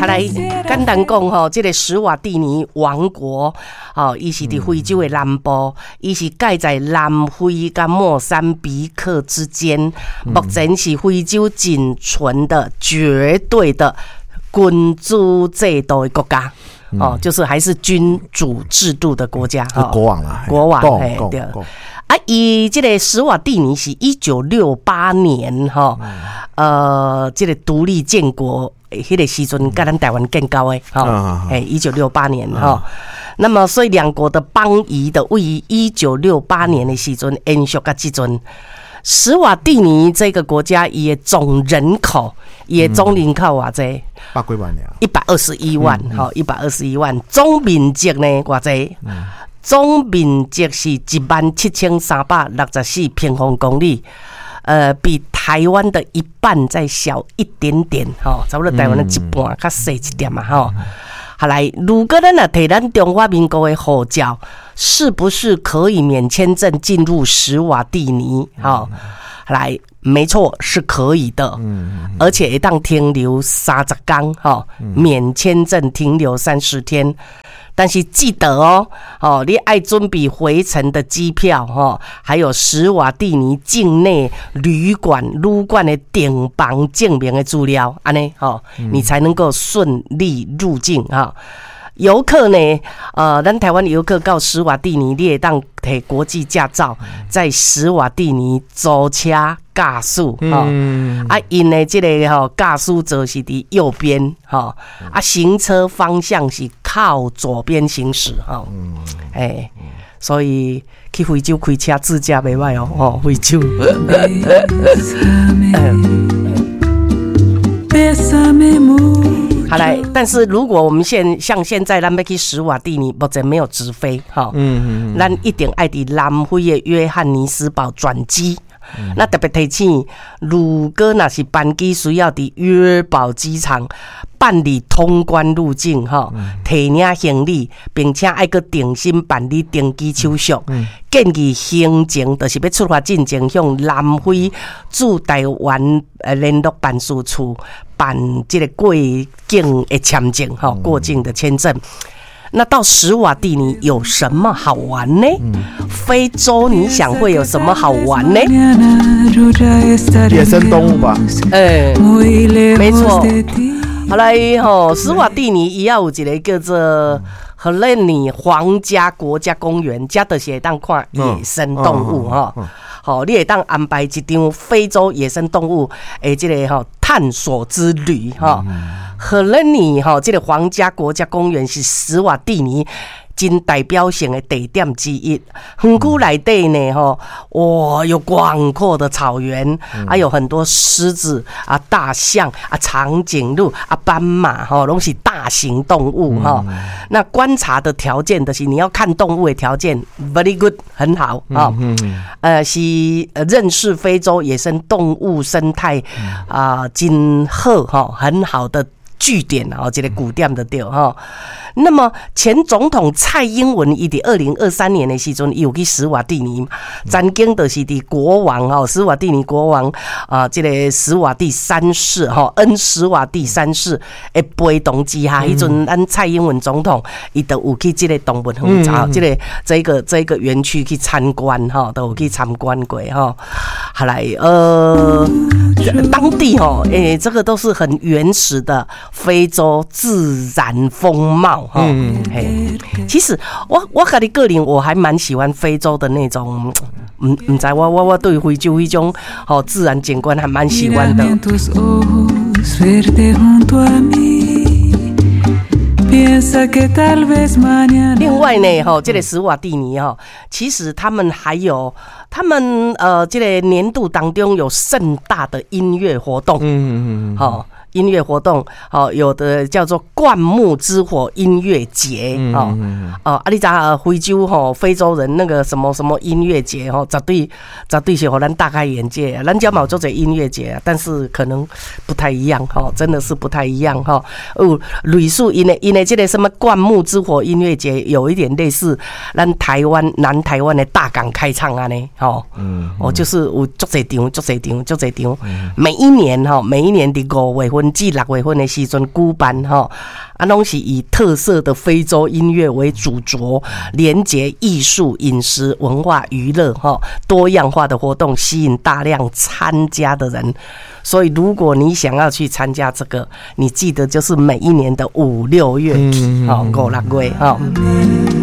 好来，简单讲吼，这个史瓦蒂尼王国，伊是伫非洲的南部，伊是盖在南非跟莫桑比克之间，目前是非洲仅存的绝对的君主制度的国家。就是还是君主制度的国家， 国王啦， 国王，对。伊这个史瓦蒂尼是1968年这个独立建国，迄个时阵跟咱台湾建交的，1968年那么所以两国的邦谊的位于1968年的时阵延续到这阵。史瓦蒂尼这个国家伊的总人口，伊的总人口偌济 ？100几万 ，121万，121万。总面积呢偌济？总面积是17364平方公里，比台湾的一半再小一点点，差不多台湾的一半较小一点嘛，好来，如果咱若摕咱中华民国的护照，是不是可以免签证进入史瓦蒂尼？来，没错，是可以的，而且会当停留30天，免签证停留30天。但是记得你爱准备回程的机票，还有史瓦蒂尼境内旅馆的订房证明的资料，这样你才能够顺利入境游客呢，咱台湾游客到史瓦蒂尼，你会当摕国际驾照，在史瓦蒂尼租车驾驶，因的这个驾驶座是伫右边，行车方向是靠左边行驶，所以去非洲开车自驾袂歹非洲。好来，但是如果我们像现在咱要去史瓦蒂尼，目前没有直飞，咱一定爱伫南非的约翰尼斯堡转机。那特别提醒，如果那是班机需要伫约堡机场办理通关入境，提领行李，并且爱个定心办理登机手续。建议行程就是要出发进前向南非驻台湾联络办事处办这个过境的签证，过境的签证。那到史瓦蒂尼有什么好玩呢？非洲你想会有什么好玩呢？ 野生动物吧。 没错。好来史瓦蒂尼也有一个叫做荷兰尼皇家国家公园，这就是会当看野生动物你会当安排一场非洲野生动物的这个探索之旅荷兰尼这个皇家国家公园是史瓦蒂尼真代表性的地点之一。园区内底呢有广阔的草原，还有很多狮子大象长颈鹿斑马都是大型动物那观察的条件就是你要看动物的条件 very good 很好是认识非洲野生动物生态真好很好的据点这个古点的对那么前总统蔡英文伊伫2023年的时阵，伊有去史瓦蒂尼，曾经就是伫国王史瓦蒂尼国王这个史瓦蒂三世恩史瓦蒂三世的陪同之下，迄阵咱蔡英文总统伊都有去这个动物园这个园区去参观都有去参观过好来当地这个都是很原始的非洲自然风貌其实我个人个人我还蛮喜欢非洲的那种，不知我对非洲那种自然景观还蛮喜欢的。另外呢，这个史瓦蒂尼其实他们还有这个年度当中有盛大的音乐活动，音乐活动有的叫做灌木之火音乐节你知道非洲非洲人那个什么什么音乐节绝对是让咱大开眼界。咱家有做这音乐节，但是可能不太一样真的是不太一样类似因的这个什么灌木之火音乐节有一点类似咱南台湾的大港开唱就是有足侪场每一年伫5月份份至6月份的时阵举办哈，拢是以特色的非洲音乐为主轴，连结艺术、饮食、文化、娱乐哈，多样化的活动吸引大量参加的人。所以如果你想要去参加这个，你记得就是每一年的5、6月，5、6月哈。